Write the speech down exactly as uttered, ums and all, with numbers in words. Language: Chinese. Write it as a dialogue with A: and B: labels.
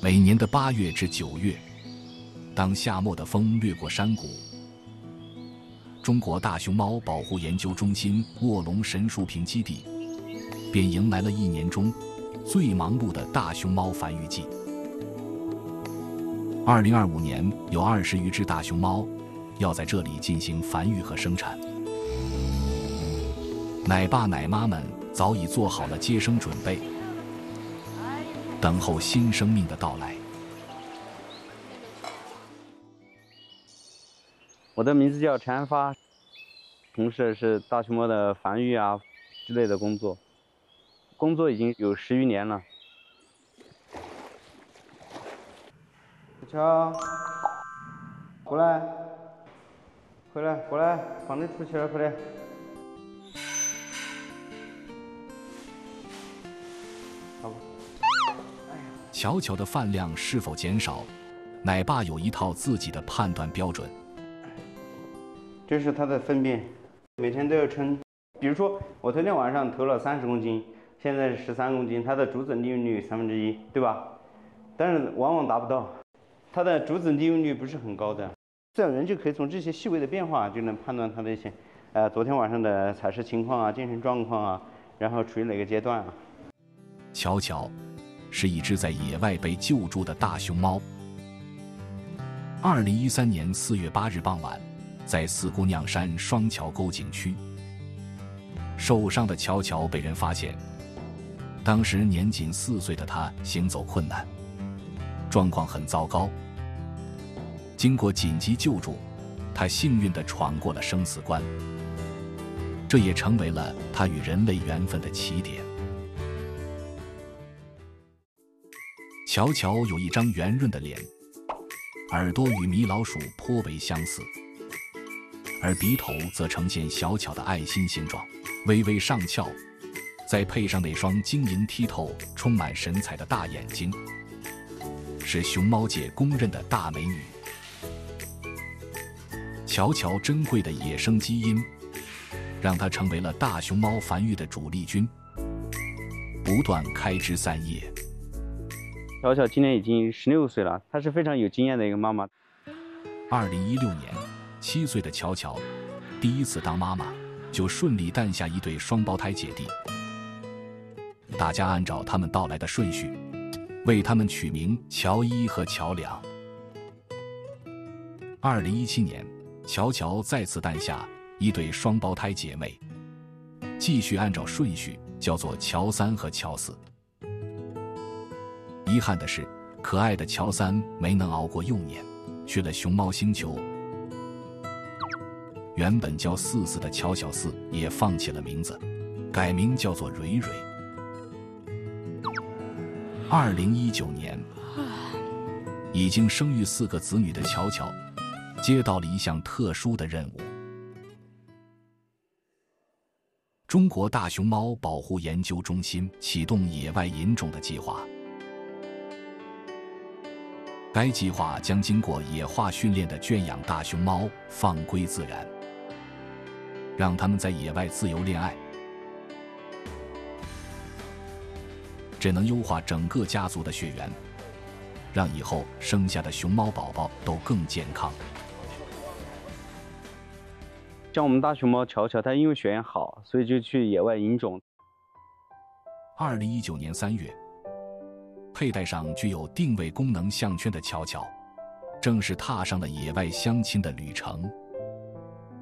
A: 每年的八月至九月，当夏末的风掠过山谷，中国大熊猫保护研究中心卧龙神树坪基地便迎来了一年中最忙碌的大熊猫繁育季。二零二五年有二十余只大熊猫要在这里进行繁育和生产。奶爸奶妈们早已做好了接生准备，等候新生命的到来。
B: 我的名字叫陈安发，从事的是大熊猫的繁育啊之类的工作，工作已经有十余年了。小乔，过来，回来，过来，放你出去了，快点。好吧。
A: 巧巧的饭量是否减少，奶爸有一套自己的判断标准。
B: 这是它的粪便，每天都要称。比如说，我昨天晚上投了三十公斤，现在是十三公斤，它的主子利用率三分之一，对吧？但是往往达不到，它的主子利用率不是很高的。饲养员就可以从这些细微的变化就能判断它的一些，呃，昨天晚上的采食情况啊、精神状况啊，然后处于哪个阶段啊。
A: 巧巧是一只在野外被救助的大熊猫。二零一三年四月八日傍晚，在四姑娘山双桥沟景区，受伤的巧巧被人发现。当时年仅四岁的她行走困难，状况很糟糕。经过紧急救助，她幸运地闯过了生死关，这也成为了她与人类缘分的起点。巧巧有一张圆润的脸，耳朵与米老鼠颇为相似，而鼻头则呈现小巧的爱心形状，微微上翘，再配上那双晶莹剔透、充满神采的大眼睛，是熊猫界公认的大美女。巧巧珍贵的野生基因，让她成为了大熊猫繁育的主力军，不断开枝散叶。
B: 巧巧今年已经十六岁了，她是非常有经验的一个妈妈。
A: 二零一六年，七岁的巧巧第一次当妈妈，就顺利诞下一对双胞胎姐弟。大家按照他们到来的顺序，为他们取名乔一和乔两。二零一七年，巧巧再次诞下一对双胞胎姐妹，继续按照顺序叫做乔三和乔四。遗憾的是，可爱的乔三没能熬过幼年，去了熊猫星球。原本叫四四的乔小四也放弃了名字，改名叫做蕊蕊。二零一九年，已经生育四个子女的巧巧，接到了一项特殊的任务。中国大熊猫保护研究中心启动野外引种的计划。该计划将经过野化训练的圈养大熊猫放归自然，让它们在野外自由恋爱，这能优化整个家族的血缘，让以后生下的熊猫宝宝都更健康。
B: 像我们大熊猫巧巧，它因为血缘好，所以就去野外引种。
A: 二零一九年三月，佩戴上具有定位功能项圈的巧巧，正式踏上了野外相亲的旅程。